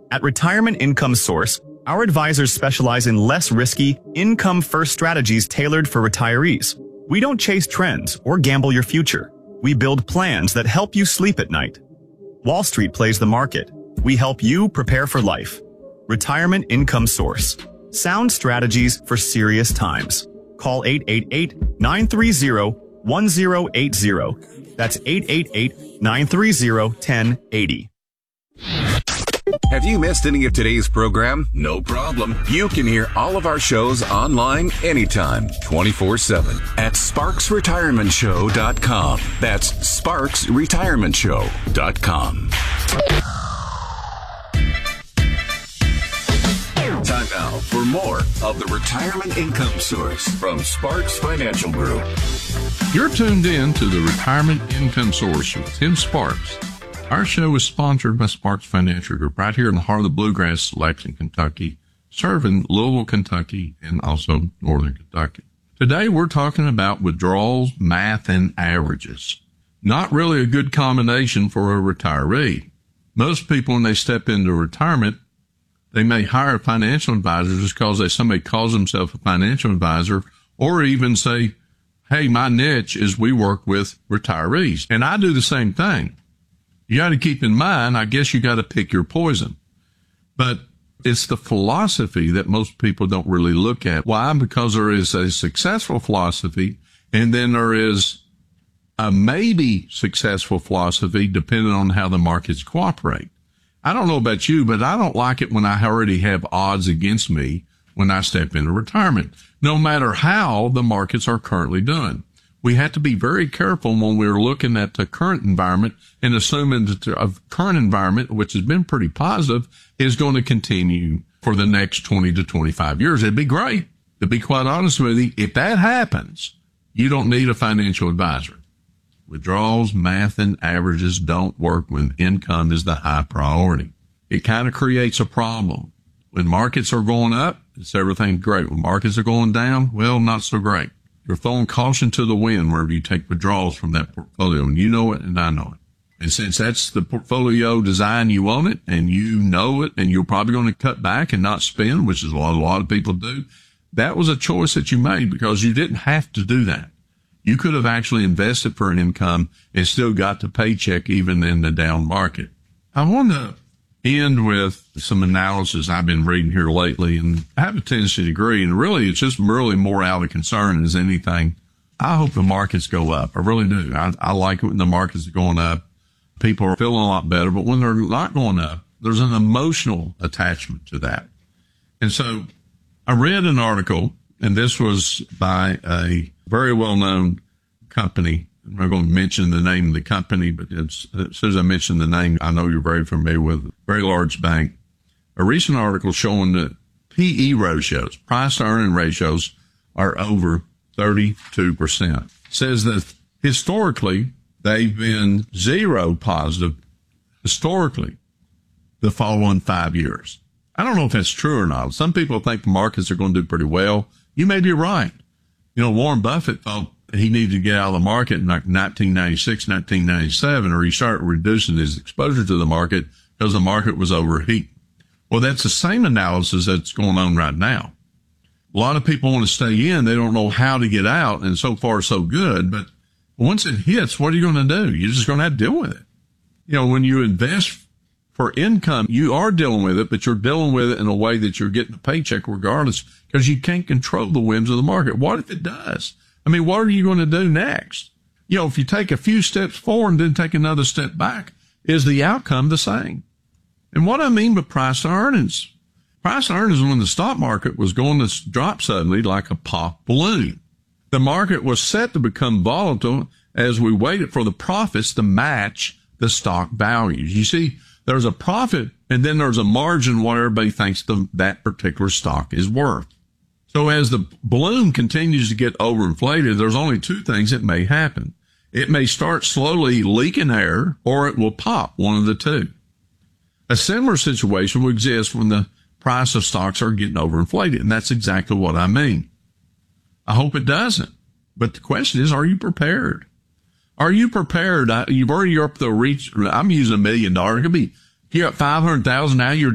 At Retirement Income Source, our advisors specialize in less risky, income-first strategies tailored for retirees. We don't chase trends or gamble your future. We build plans that help you sleep at night. Wall Street plays the market. We help you prepare for life. Retirement Income Source. Sound strategies for serious times. Call 888-930-1080. That's 888-930-1080. Have you missed any of today's program? No problem. You can hear all of our shows online anytime, 24/7 at SparksRetirementShow.com. That's SparksRetirementShow.com. Time now for more of the Retirement Income Source from Sparks Financial Group. You're tuned in to the Retirement Income Source with Tim Sparks. Our show is sponsored by Sparks Financial Group right here in the heart of the Bluegrass, Lexington, Kentucky, serving Louisville, Kentucky, and also Northern Kentucky. Today we're talking about withdrawals, math, and averages. Not really a good combination for a retiree. Most people, when they step into retirement, they may hire financial advisors just because somebody calls themselves a financial advisor, or even say, hey, my niche is we work with retirees. And I do the same thing. You got to keep in mind, I guess you got to pick your poison. But it's the philosophy that most people don't really look at. Why? Because there is a successful philosophy, and then there is a maybe successful philosophy depending on how the markets cooperate. I don't know about you, but I don't like it when I already have odds against me when I step into retirement, no matter how the markets are currently doing. We have to be very careful when we're looking at the current environment and assuming that the current environment, which has been pretty positive, is going to continue for the next 20 to 25 years. It'd be great, to be quite honest with you. If that happens, you don't need a financial advisor. Withdrawals, math, and averages don't work when income is the high priority. It kind of creates a problem. When markets are going up, it's everything great. When markets are going down, well, not so great. You're throwing caution to the wind wherever you take withdrawals from that portfolio, and you know it and I know it. And since that's the portfolio design, you own it and you know it, and you're probably going to cut back and not spend, which is what a lot of people do. That was a choice that you made because you didn't have to do that. You could have actually invested for an income and still got the paycheck even in the down market. I want to end with some analysis I've been reading here lately, and I have a tendency to agree, and really it's just really more out of concern as anything. I hope the markets go up. I really do. I like it when the markets are going up. People are feeling a lot better, but when they're not going up, there's an emotional attachment to that. And so I read an article, and this was by a very well-known company. I'm not going to mention the name of the company, but as soon as I mention the name, I know you're very familiar with it. Very large bank. A recent article showing that PE ratios, price to earning ratios, are over 32%. Says that historically, they've been zero positive historically the following 5 years. I don't know if that's true or not. Some people think the markets are going to do pretty well. You may be right. You know, Warren Buffett thought he needed to get out of the market in like 1996, 1997, or he started reducing his exposure to the market because the market was overheating. Well, that's the same analysis that's going on right now. A lot of people want to stay in. They don't know how to get out, and so far so good. But once it hits, what are you going to do? You're just going to have to deal with it. You know, when you invest for income, you are dealing with it, but you're dealing with it in a way that you're getting a paycheck regardless, because you can't control the whims of the market. What if it does? I mean, what are you going to do next? You know, if you take a few steps forward and then take another step back, is the outcome the same? And what I mean by price to earnings. Price to earnings, when the stock market was going to drop suddenly like a pop balloon. The market was set to become volatile as we waited for the profits to match the stock values. You see, there's a profit and then there's a margin what everybody thinks that particular stock is worth. So as the balloon continues to get overinflated, there's only two things that may happen. It may start slowly leaking air, or it will pop, one of the two. A similar situation will exist when the price of stocks are getting overinflated, and that's exactly what I mean. I hope it doesn't. But the question is, are you prepared? Are you prepared? You've already up the reach. I'm using $1 million. It could be, you're at 500,000 now. You're